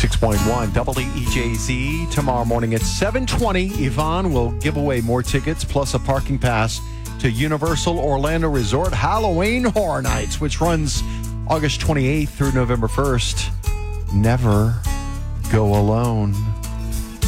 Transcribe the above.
96.1 WEJZ. Tomorrow morning at 7:20, Yvonne will give away more tickets plus a parking pass to Universal Orlando Resort Halloween Horror Nights, which runs August 28th through November 1st. Never go alone.